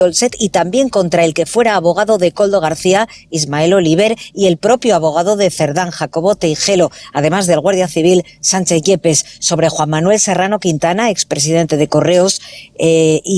Dolcet y también contra el que fuera abogado de Koldo García, Ismael Oliver, y el propio abogado de Cerdán, Jacobo Teijelo, además del guardia civil Sánchez Yepes, sobre Juan Manuel Serrano Quintana, expresidente de Correos, y